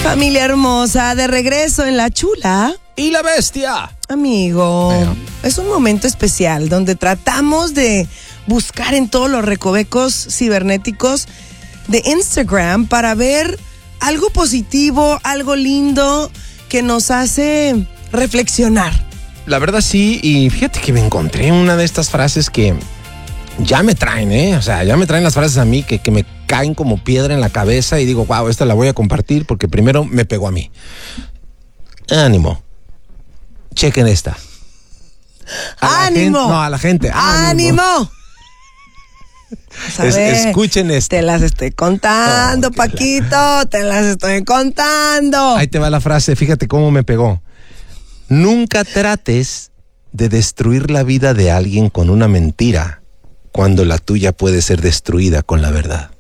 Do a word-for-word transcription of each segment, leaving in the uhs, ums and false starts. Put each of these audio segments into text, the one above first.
Familia hermosa, de regreso en La Chula y la Bestia. Amigo, Pero. es un momento especial donde tratamos de buscar en todos los recovecos cibernéticos de Instagram para ver algo positivo, algo lindo que nos hace reflexionar. La verdad sí, y fíjate que me encontré una de estas frases que ya me traen, ¿eh? O sea, ya me traen las frases a mí que, que me caen como piedra en la cabeza y digo, wow, esta la voy a compartir porque primero me pegó a mí. Ánimo. Chequen esta. A ¡Ánimo! Gente, no, a la gente. ¡Ánimo! ¡Ánimo! Es, escuchen esto. Te las estoy contando, oh, Paquito, la... te las estoy contando. Ahí te va la frase, fíjate cómo me pegó. Nunca trates de destruir la vida de alguien con una mentira cuando la tuya puede ser destruida con la verdad.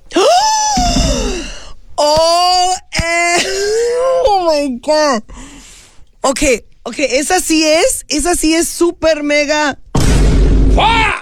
Oh, eh, oh my God. Ok, ok, esa sí es, esa sí es súper mega. ¡Fua!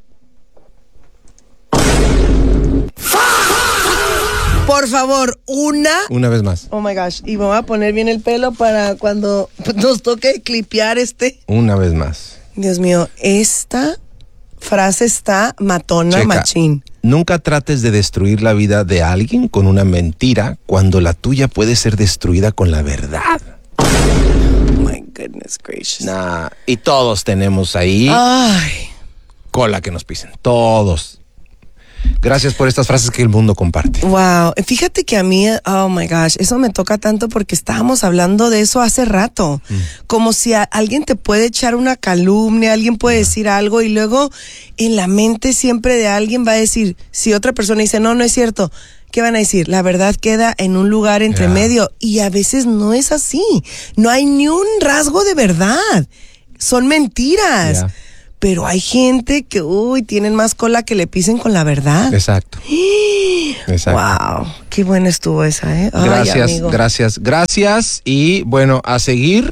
Por favor, una. Una vez más. Oh my gosh. Y me voy a poner bien el pelo para cuando nos toque clipear este. Una vez más. Dios mío, esta frase está matona, Checa. Machín. Nunca trates de destruir la vida de alguien con una mentira cuando la tuya puede ser destruida con la verdad. Oh my goodness gracious. Nah, y todos tenemos ahí Ay. cola que nos pisen. Todos. Gracias por estas frases que el mundo comparte. Wow, fíjate que a mí, oh my gosh, eso me toca tanto porque estábamos hablando de eso hace rato. Mm. Como si a, alguien te puede echar una calumnia, alguien puede yeah. decir algo y luego en la mente siempre de alguien va a decir, si otra persona dice, no, no es cierto, ¿qué van a decir? La verdad queda en un lugar entre yeah. medio y a veces no es así. No hay ni un rasgo de verdad. Son mentiras. Yeah. Pero hay gente que, uy, tienen más cola que le pisen con la verdad. Exacto. Exacto. Wow, qué buena estuvo esa, ¿eh? Ay, gracias, amigo. gracias, gracias. Y bueno, a seguir.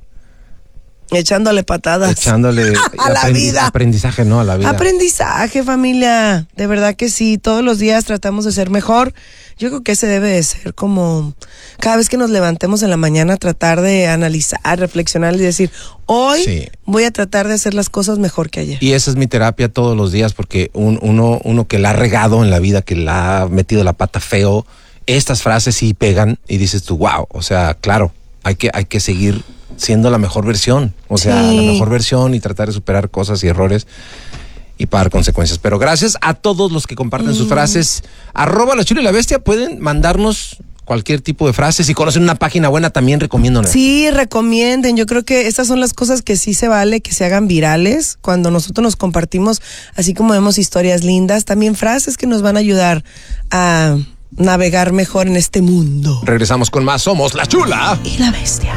Echándole patadas. Echándole a la vida. Aprendizaje, no, a la vida. Aprendizaje, familia. De verdad que sí. Todos los días tratamos de ser mejor. Yo creo que ese debe de ser como cada vez que nos levantemos en la mañana, tratar de analizar, reflexionar y decir, hoy sí. voy a tratar de hacer las cosas mejor que ayer. Y esa es mi terapia todos los días porque un, uno, uno que la ha regado en la vida, que la ha metido la pata feo, estas frases sí pegan y dices tú, wow, o sea, claro, hay que, hay que seguir siendo la mejor versión, o sea, sí. la mejor versión y tratar de superar cosas y errores y pagar consecuencias. Pero gracias a todos los que comparten mm. sus frases. Arroba La Chula y la Bestia, pueden mandarnos cualquier tipo de frases. Si conocen una página buena, también recomiéndonos. Sí, recomienden. Yo creo que estas son las cosas que sí se vale que se hagan virales. Cuando nosotros nos compartimos, así como vemos historias lindas, también frases que nos van a ayudar a navegar mejor en este mundo. Regresamos con más. Somos La Chula y la Bestia.